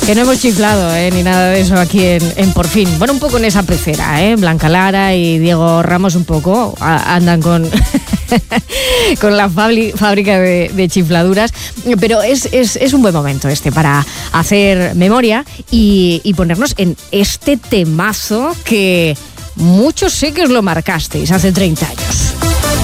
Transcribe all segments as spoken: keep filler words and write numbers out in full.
Que no hemos chiflado, ¿eh? Ni nada de eso aquí en, en Por Fin. Bueno, un poco en esa pecera, ¿eh? Blanca Lara y Diego Ramos un poco a, andan con, con la fabri, fábrica de, de chifladuras. Pero es, es, es un buen momento este para hacer memoria y, y ponernos en este temazo que muchos sé que os lo marcasteis hace treinta años.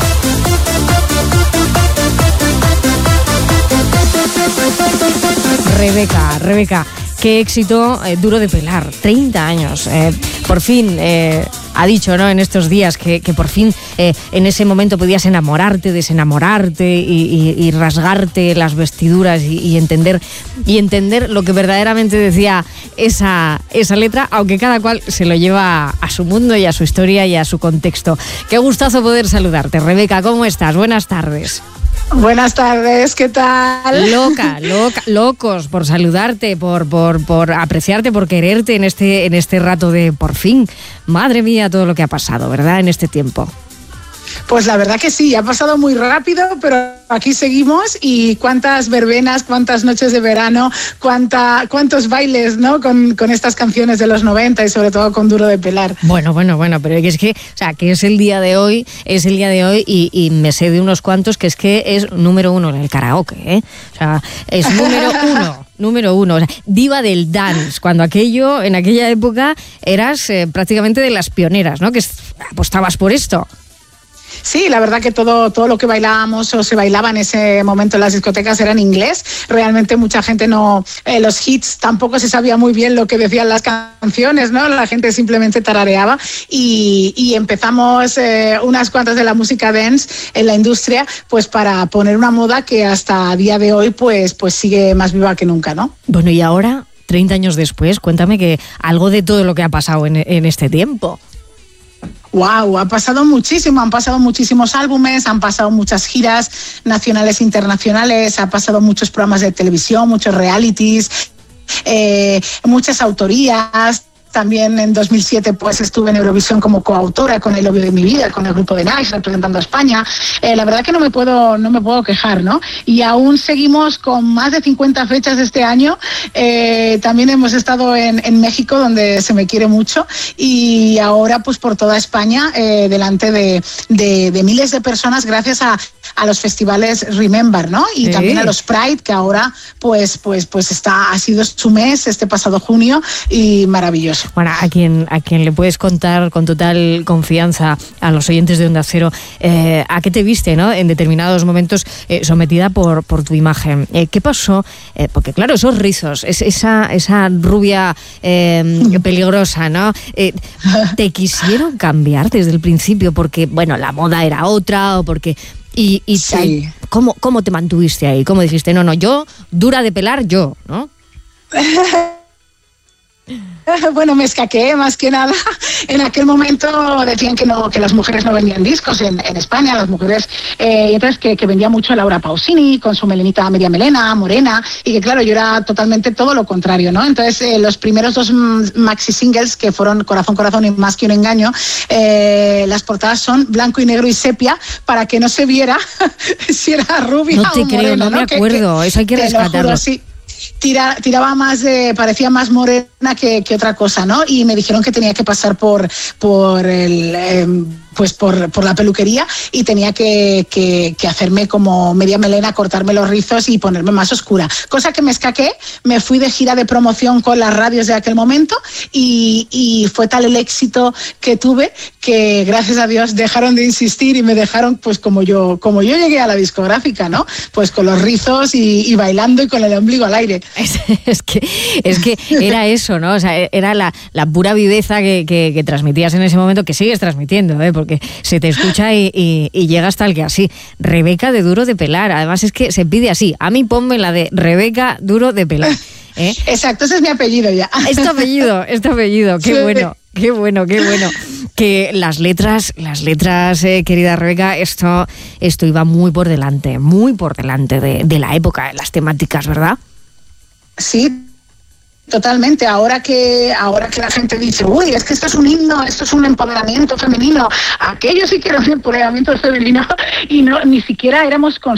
Rebeca, Rebeca, qué éxito, eh, duro de pelar, treinta años. Eh, por fin eh, ha dicho, ¿no?, en estos días que, que por fin eh, en ese momento podías enamorarte, desenamorarte y, y, y rasgarte las vestiduras y, y entender y entender lo que verdaderamente decía esa, esa letra, aunque cada cual se lo lleva a su mundo y a su historia y a su contexto. Qué gustazo poder saludarte, Rebeca, ¿cómo estás? Buenas tardes. Buenas tardes, ¿qué tal? Loca, loca, locos por saludarte, por, por, por apreciarte, por quererte en este, en este rato de Por Fin. Madre mía, todo lo que ha pasado, ¿verdad?, en este tiempo. Pues la verdad que sí, ha pasado muy rápido, pero aquí seguimos y cuántas verbenas, cuántas noches de verano, cuánta, cuántos bailes, ¿no?, con, con estas canciones de los noventa y sobre todo con Duro de Pelar. Bueno, bueno, bueno, pero es que, o sea, que es el día de hoy, es el día de hoy y, y me sé de unos cuantos que es que es número uno en el karaoke, ¿eh? O sea, es número uno. Número uno, o sea, diva del dance, cuando aquello, en aquella época, eras eh, prácticamente de las pioneras, ¿no?, que apostabas por esto. Sí, la verdad que todo, todo lo que bailábamos o se bailaba en ese momento en las discotecas era en inglés. Realmente mucha gente no, eh, los hits tampoco se sabía muy bien lo que decían las canciones, ¿no? La gente simplemente tarareaba y, y empezamos eh, unas cuantas de la música dance en la industria, pues para poner una moda que hasta a día de hoy pues, pues sigue más viva que nunca, ¿no? Bueno, y ahora, treinta años después, cuéntame que algo de todo lo que ha pasado en, en este tiempo. Wow, ha pasado muchísimo, han pasado muchísimos álbumes, han pasado muchas giras nacionales e internacionales, ha pasado muchos programas de televisión, muchos realities, eh, muchas autorías. También en dos mil siete pues estuve en Eurovisión como coautora con El Obvio de mi vida, con el grupo de Nice, representando a España. Eh, la verdad que no me puedo no me puedo quejar, ¿no? Y aún seguimos con más de cincuenta fechas este año. Eh, también hemos estado en, en México, donde se me quiere mucho, y ahora pues por toda España, eh, delante de, de, de miles de personas, gracias a, a los festivales Remember, ¿no? Y sí, también a los Pride, que ahora pues pues pues está ha sido su mes este pasado junio y maravilloso. Bueno, a quien, a quien le puedes contar con total confianza, a los oyentes de Onda Cero, eh, a qué te viste, ¿no?, en determinados momentos eh, sometida por, por tu imagen. Eh, ¿Qué pasó? Eh, porque claro, esos rizos, es, esa, esa rubia eh, peligrosa, ¿no? Eh, ¿Te quisieron cambiar desde el principio? Porque, bueno, la moda era otra o porque... Y, y sí. ¿cómo, ¿Cómo te mantuviste ahí? ¿Cómo dijiste, no, no, yo, dura de pelar, yo, ¿no? Bueno, me escaqué más que nada. En aquel momento decían que no, que las mujeres no vendían discos en, en España, las mujeres, eh, entonces que, que vendía mucho Laura Pausini con su melenita media melena, morena, y que claro, yo era totalmente todo lo contrario, ¿no? Entonces eh, los primeros dos maxi singles, que fueron Corazón, Corazón y Más que un engaño, eh, las portadas son blanco y negro y sepia, para que no se viera si era rubia no te o creo, morena, no me ¿no? acuerdo, que, que, eso hay que rescatarlo. Tira, tiraba más de, parecía más morena que, que otra cosa, ¿no? Y me dijeron que tenía que pasar por, por el... Eh, pues por, por la peluquería y tenía que, que, que hacerme como media melena, cortarme los rizos y ponerme más oscura. Cosa que me escaqué, me fui de gira de promoción con las radios de aquel momento y, y fue tal el éxito que tuve que gracias a Dios dejaron de insistir y me dejaron pues como yo, como yo llegué a la discográfica, ¿no? Pues con los rizos y, y bailando y con el ombligo al aire. Es, es, que, es que era eso, ¿no? O sea, era la, la pura viveza que, que, que transmitías en ese momento, que sigues transmitiendo, ¿eh? Porque se te escucha y, y, y llegas tal que así. Rebeca de Duro de Pelar. Además es que se pide así. A mí ponme la de Rebeca Duro de Pelar. ¿Eh? Exacto, ese es mi apellido ya. Es tu apellido, es tu apellido. Qué sí. bueno, qué bueno, qué bueno. Que las letras, las letras, eh, querida Rebeca, esto, esto iba muy por delante, muy por delante de, de la época, las temáticas, ¿verdad? Sí. Totalmente, ahora que ahora que la gente dice, uy, es que esto es un himno, esto es un empoderamiento femenino, aquello sí que era un empoderamiento femenino y no ni siquiera éramos conscientes